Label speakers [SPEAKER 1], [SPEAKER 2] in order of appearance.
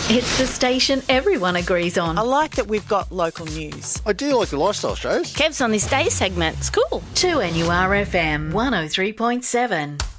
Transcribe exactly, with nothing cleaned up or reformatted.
[SPEAKER 1] It's the station everyone agrees on.
[SPEAKER 2] I like that we've got local news.
[SPEAKER 3] I do like the lifestyle shows.
[SPEAKER 4] Kev's on this day segment. It's cool.
[SPEAKER 1] two N U R F M one oh three point seven.